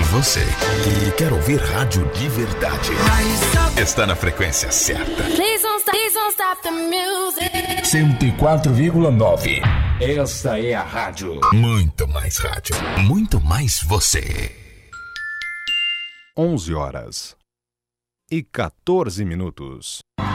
Você que quer ouvir rádio de verdade está na frequência certa. 104,9. Esta é a rádio. Muito mais rádio. Muito mais você. 11 horas e 14 minutos.